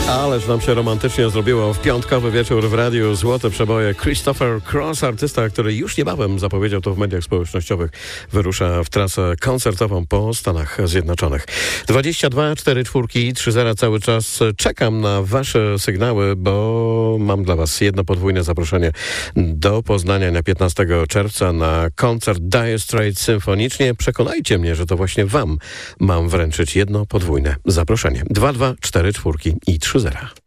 Ależ nam się romantycznie zrobiło w piątkowy wieczór w radiu. Złote przeboje. Christopher Cross, artysta, który już niebawem, zapowiedział to w mediach społecznościowych, wyrusza w trasę koncertową po Stanach Zjednoczonych. 22 44 30 cały czas czekam na wasze sygnały, bo mam dla was jedno podwójne zaproszenie do Poznania na 15 czerwca na koncert Dire Straits symfonicznie. Przekonajcie mnie, że to właśnie wam mam wręczyć jedno podwójne zaproszenie. 22 44 i 30.